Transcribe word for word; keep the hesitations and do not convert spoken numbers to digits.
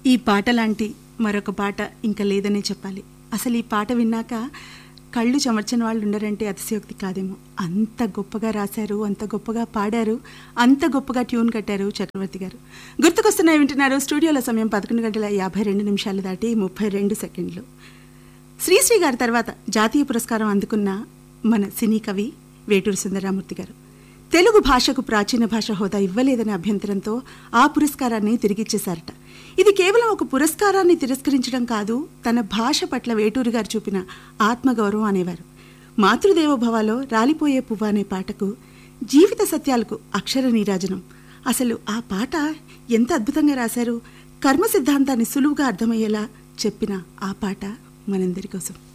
ఈ పాట లాంటి మరొక పాట ఇంకా లేదనే చెప్పాలి. అసలు ఈ పాట విన్నాక కళ్ళు చెమర్చని వాళ్ళు ఉండరంటే అతిశయోక్తి కాదేమో. అంత గొప్పగా రాశారు, అంత గొప్పగా పాడారు, అంత గొప్పగా ట్యూన్ కట్టారు చక్రవర్తి గారు. గుర్తుకొస్తున్నాయి వింటున్నారు. స్టూడియోలో సమయం పదకొండు గంటల యాభై రెండు నిమిషాలు దాటి ముప్పై రెండు సెకండ్లు. శ్రీశ్రీ గారి తర్వాత జాతీయ పురస్కారం అందుకున్న మన సినీ కవి వేటూరి సుందరరామూర్తి గారు తెలుగు భాషకు ప్రాచీన భాష హోదా ఇవ్వలేదనే అభ్యంతరంతో ఆ పురస్కారాన్ని తిరిగిచ్చేశారట. ఇది కేవలం ఒక పురస్కారాన్ని తిరస్కరించడం కాదు, తన భాష పట్ల వేటూరి గారు చూపిన ఆత్మగౌరవం అనేవారు. మాతృదేవోభవలో రాలిపోయే పువ్వు అనే పాటకు జీవిత సత్యాలకు అక్షర నీరాజనం. అసలు ఆ పాట ఎంత అద్భుతంగా రాశారు. కర్మ సిద్ధాంతాన్ని సులువుగా అర్థమయ్యేలా చెప్పిన ఆ పాట మనందరి కోసం.